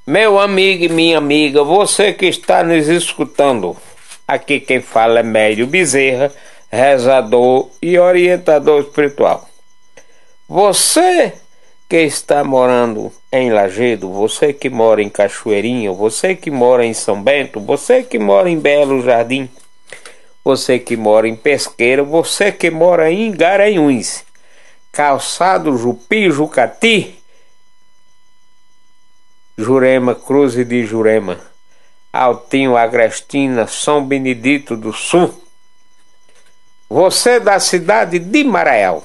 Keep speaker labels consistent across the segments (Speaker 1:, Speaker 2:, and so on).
Speaker 1: Meu amigo e minha amiga, você que está nos escutando, aqui quem fala é Médio Bezerra, rezador e orientador espiritual. Você que está morando em Lajedo, você que mora em Cachoeirinha, você que mora em São Bento, você que mora em Belo Jardim, você que mora em Pesqueira, você que mora em Garanhuns, Calçado, Jupi, Jucati, Jurema, Cruz de Jurema, Altinho, Agrestina, São Benedito do Sul, você da cidade de Maraial,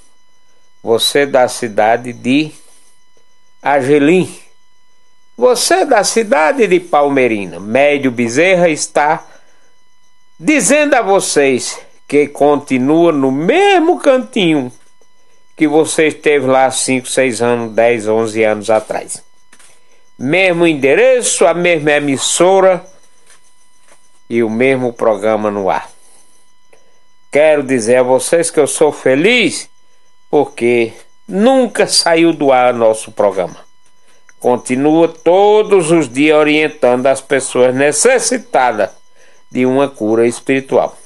Speaker 1: você da cidade de Agelim, você da cidade de Palmeirina, Médio Bezerra está dizendo a vocês que continua no mesmo cantinho que você esteve lá 5, 6 anos, 10, 11 anos atrás. Mesmo endereço, a mesma emissora e o mesmo programa no ar. Quero dizer a vocês que eu sou feliz porque nunca saiu do ar nosso programa. Continua todos os dias orientando as pessoas necessitadas de uma cura espiritual.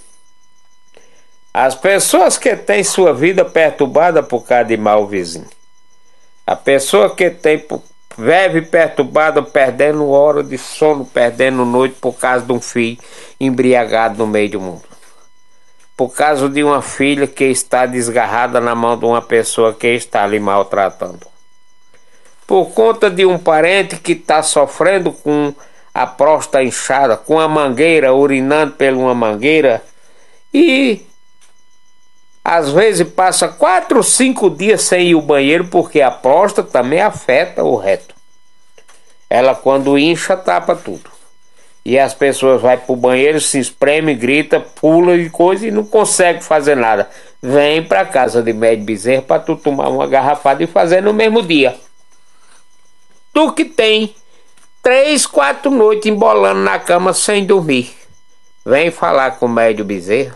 Speaker 1: As pessoas que têm sua vida perturbada por causa de mau vizinho. A pessoa que vive perturbada, perdendo hora de sono, perdendo noite por causa de um filho embriagado no meio do mundo. Por causa de uma filha que está desgarrada na mão de uma pessoa que está lhe maltratando. Por conta de um parente que está sofrendo com a próstata inchada, com a mangueira, urinando por uma mangueira, e às vezes passa 4 ou 5 dias sem ir ao banheiro, porque a próstata também afeta o reto. Ela quando incha tapa tudo. E as pessoas vão para o banheiro, se espreme, grita, pula e coisa e não consegue fazer nada. Vem para casa de Médio Bezerra para tu tomar uma garrafada e fazer no mesmo dia. Tu que tem 3, 4 noites embolando na cama sem dormir, vem falar com o Médio Bezerra.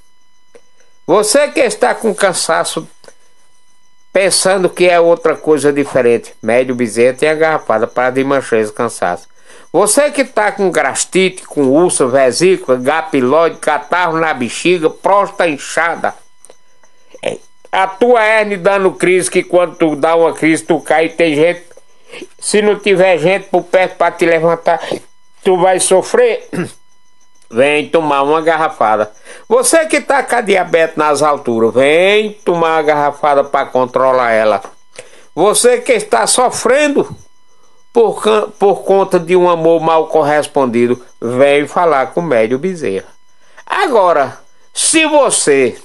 Speaker 1: Você que está com cansaço, pensando que é outra coisa diferente, Médio Bezerra tem a garrafada para desmanchar esse cansaço. Você que está com gastrite, com úlcera, vesícula, gapilóide, catarro na bexiga, próstata inchada, a tua hérnia dando crise, que quando tu dá uma crise tu cai e tem gente, se não tiver gente por perto para te levantar, tu vai sofrer. Vem tomar uma garrafada. Você que está com a diabetes nas alturas, vem tomar uma garrafada para controlar ela. Você que está sofrendo por conta de um amor mal correspondido, vem falar com o Médio Bezerra. Agora, se você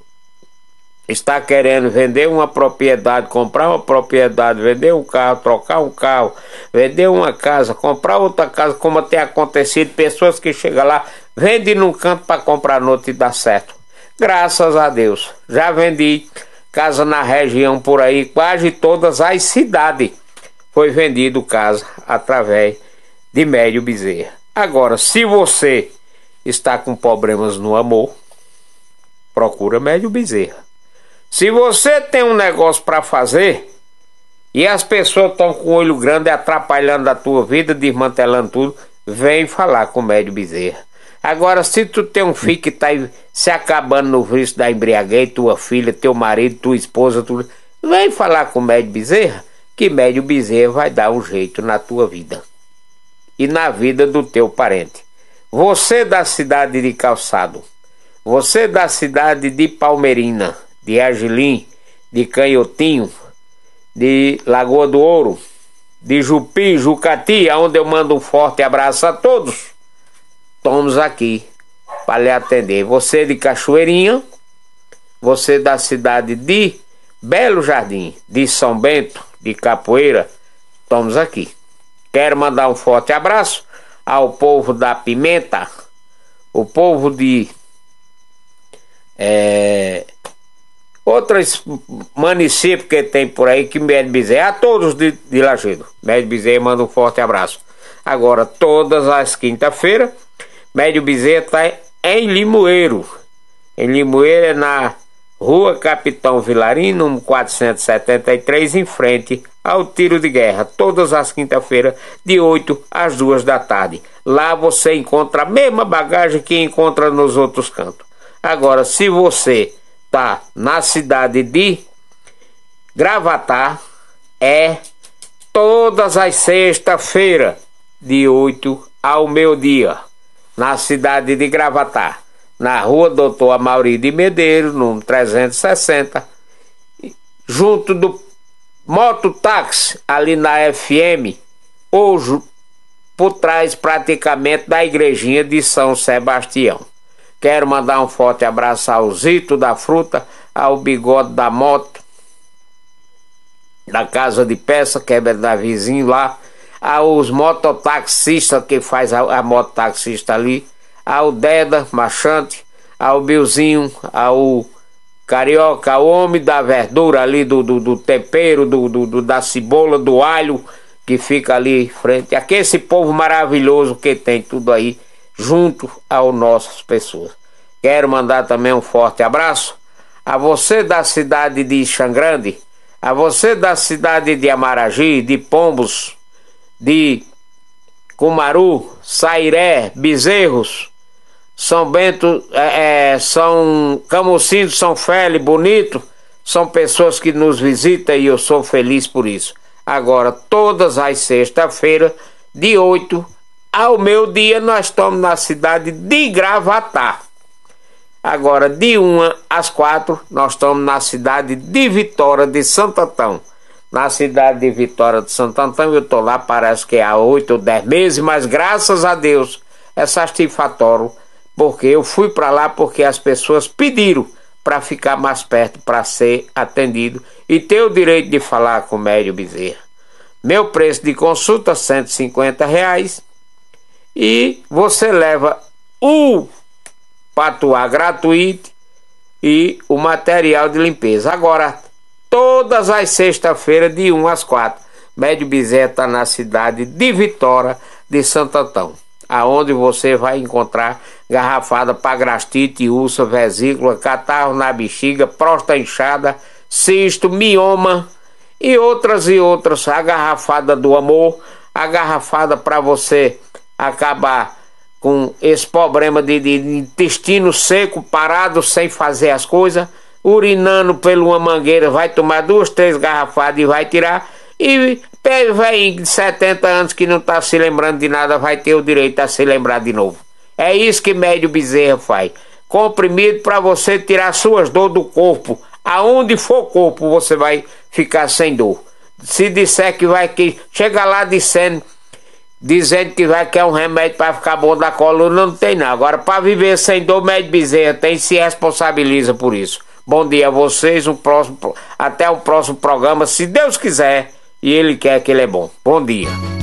Speaker 1: está querendo vender uma propriedade, comprar uma propriedade, vender um carro, trocar um carro, vender uma casa, comprar outra casa, como tem acontecido, pessoas que chegam lá, vendem num canto para comprar no outro e dá certo. Graças a Deus, já vendi casa na região por aí, quase todas as cidades foi vendido casa através de Médio Bezerra. Agora, se você está com problemas no amor, procura Médio Bezerra. Se você tem um negócio para fazer e as pessoas estão com o olho grande atrapalhando a tua vida, desmantelando tudo, vem falar com o Médio Bezerra. Agora, se tu tem um filho que está se acabando no vício da embriaguez, tua filha, teu marido, tua esposa, tudo, vem falar com o Médio Bezerra, que Médio Bezerra vai dar um jeito na tua vida e na vida do teu parente. Você da cidade de Calçado, você da cidade de Palmeirina, de Agelim, de Canhotinho, de Lagoa do Ouro, de Jupi, Jucati, onde eu mando um forte abraço a todos, estamos aqui para lhe atender. Você de Cachoeirinha, você da cidade de Belo Jardim, de São Bento, de Capoeira, estamos aqui. Quero mandar um forte abraço ao povo da Pimenta, o povo de outros municípios que tem por aí, que Médio Bezerra, a todos de Lajedo. Médio Bezerra manda um forte abraço. Agora, todas as quinta-feiras, Médio Bezerra está em Limoeiro. Em Limoeiro é na Rua Capitão Vilarim, número 473, em frente ao Tiro de Guerra, todas as quintas-feiras, de 8 às 2 da tarde. Lá você encontra a mesma bagagem que encontra nos outros cantos. Agora, se você tá na cidade de Gravatá, é todas as sextas-feiras, de 8 ao meio-dia, na cidade de Gravatá, na rua Doutor Amaury de Medeiros, número 360, junto do mototáxi, ali na FM, hoje, por trás praticamente da igrejinha de São Sebastião. Quero mandar um forte abraço ao Zito da Fruta, ao Bigode da Moto, da Casa de Peça, que é da vizinho lá, aos mototaxistas que faz a mototaxista ali, ao Deda Machante, ao Bilzinho, ao Carioca, ao homem da verdura ali, do tempero, da cebola, do alho, que fica ali frente, aquele esse povo maravilhoso que tem tudo aí, junto às nossas pessoas. Quero mandar também um forte abraço a você da cidade de Xangrande, a você da cidade de Amaragi, de Pombos, de Cumaru, Sairé, Bezerros, São Bento, São Camocino, São Félix, Bonito, são pessoas que nos visitam e eu sou feliz por isso. Agora, todas as sextas-feiras, de 8 ao meio-dia, nós estamos na cidade de Gravatá. Agora, de 1 às 4, nós estamos na cidade de Vitória de Santo Antão. Na cidade de Vitória de Santo Antão, eu estou lá, parece que há 8 ou 10 meses, mas graças a Deus é satisfatório, porque eu fui para lá porque as pessoas pediram para ficar mais perto, para ser atendido e ter o direito de falar com o Médio Bezerra. Meu preço de consulta é R$150 e você leva o patuá gratuito e o material de limpeza. Agora, todas as sextas-feiras, de 1 às 4, Médio Bezerra está na cidade de Vitória de Santo Antão, aonde você vai encontrar garrafada para gastrite, úlcera, vesícula, catarro na bexiga, próstata inchada, cisto, mioma e outras, a garrafada do amor, a garrafada para você acabar com esse problema de intestino seco, parado, sem fazer as coisas, urinando por uma mangueira, vai tomar 2, 3 garrafadas e vai tirar. E velho de 70 anos que não está se lembrando de nada vai ter o direito a se lembrar de novo. É isso que Médio Bezerra faz. Comprimido para você tirar suas dores do corpo. Aonde for corpo você vai ficar sem dor. Se disser que vai, que chega lá dizendo que vai querer um remédio para ficar bom da coluna, não tem não. Agora, para viver sem dor, Médio Bezerra tem, se responsabiliza por isso. Bom dia a vocês, até o próximo programa, se Deus quiser, e Ele quer que Ele é bom. Bom dia.